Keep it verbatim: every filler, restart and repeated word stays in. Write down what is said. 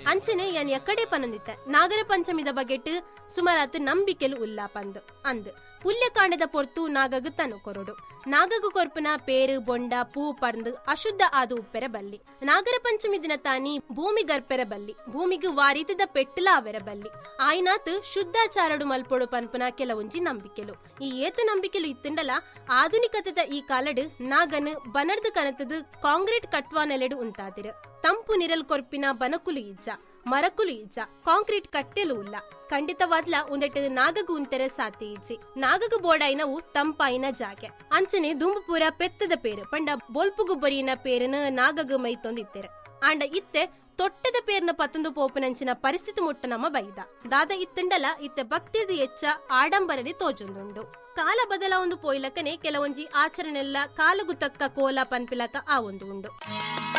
ಅಂಚನೆ ಯಾನ್ ಎಕ್ಕಡೆ ಪನಂದಿತ್ತೆ ನಾಗರ ಪಂಚಮಿದ ಬಗೆಟ್ ಸುಮಾರಾತ್ ನಂಬಿಕೆಲು ಉಲ್ಲ ಪಂದ್ ಅಂದ್ ಪುಲ್ಯಕಾಂಡದ ಪೊರ್ತು ನಾಗಗ್ ತನು ಕೊರಡು ನಾಗಗು ಕೊರ್ಪನ ಪೇರು ಬೊಂಡ ಪೂ ಪರ್ಂದ್ ಅಶುದ್ಧ ಆದ ಉಪ್ಪೆರ ಬಲ್ಲಿ ನಾಗರ ಪಂಚಮಿ ದಿನ ತಾನಿ ಭೂಮಿ ಗರ್ಪೆರ ಬಲ್ಲಿ ಭೂಮಿಗೂ ವಾರೀತದ ಪೆಟ್ಟಲ ಅವೆರ ಬಲ್ಲಿ ಆಯ್ನಾತ್ ಶುದ್ಧಾಚಾರಡು ಮಲ್ಪೊಡು ಪನ್ಪನ ಕೆಲವುಂಜಿ ನಂಬಿಕೆಲು ಈ ಏತ ನಂಬಿಕೆಲು ಇತ್ತಂಡಲ ಆಧುನಿಕತೆದ ಈ ಕಾಲಡ್ ನಾಗನ್ ಬನರ್ದ ಕನತದ ಕಾಂಕ್ರೀಟ್ ಕಟ್ವಾನೆಲೆಡು ಉಂಟಾದಿರು ತಂಪು ನಿರಲ್ ಕೊರ್ಪಿನ ಬನಕುಲು ಇಜ್ಜ ಮರಕುಲು ಇಜ್ಜ ಕಾಂಕ್ರೀಟ್ ಕಟ್ಟೆಲು ಉಲ್ಲ ಖಂಡಿತವಾದ್ಲ ಒಂದೆಟ್ಟು ನಾಗಗು ಉಂತೆರೆ ಸಾತಿ ಇಜ್ಜಿ ನಾಗಗು ಬೋಡಾಯಿನವು ತಂಪಾಯಿನ ಜಾಗೆ ಅಂಚನೆ ದುಂಬುಪುರ ಪೆತ್ತದ ಪೇರು ಪಂಡ ಬೋಲ್ಪುಗು ಬರಿಯಿನ ಪೇರನ ನಾಗಗು ಮೈತೊಂದಿತ್ತೆರೆ ಆಂಡ ಇತ್ತೆ ತೊಟ್ಟದ ಪೇರ್ನ ಪತ್ತೊಂದು ಪೋಪನಂಚಿನ ಪರಿಸ್ಥಿತಿ ಮುಟ್ಟ ನಮ್ಮ ಬೈದ ದಾದ ಇತ್ತಂಡಲ ಇತ್ತೆ ಭಕ್ತಿದ ಎಚ್ಚ ಆಡಂಬರದಿ ತೋಜೊಂದುಂಡು ಕಾಲ ಬದಲ ಒಂದು ಪೋಯ್ಲಕನೆ ಕೆಲವೊಂಜಿ ಆಚರಣೆಲ್ಲ ಕಾಲಗು ತಕ್ಕ ಕೋಲ ಪನ್ಪಿಲಕ ಆ ಒಂದು ಉಂಡು.